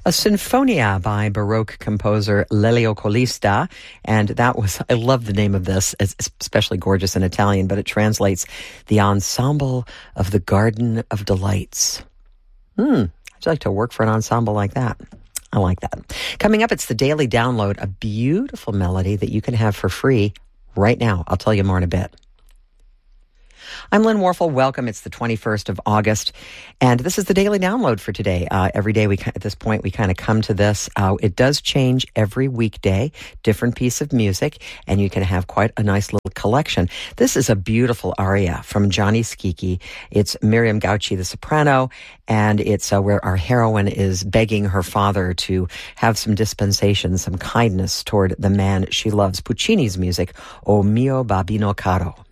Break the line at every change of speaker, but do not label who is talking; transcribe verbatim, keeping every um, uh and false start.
A Sinfonia by Baroque composer Lelio Colista. And that was, I love the name of this. It's especially gorgeous in Italian, but it translates the Ensemble of the Garden of Delights. Hmm, I'd like to work for an ensemble like that. I like that. Coming up, it's the Daily Download, a beautiful melody that you can have for free right now. I'll tell you more in a bit. I'm Lynn Warfel. Welcome. It's the twenty-first of August, and this is the Daily Download for today. Uh, every day, we at this point, we kind of come to this. Uh, it does change every weekday, different piece of music, and you can have quite a nice little collection. This is a beautiful aria from Gianni Schicchi. It's Miriam Gauci, the soprano, and it's uh, where our heroine is begging her father to have some dispensation, some kindness toward the man she loves. Puccini's music, O mio babbino caro.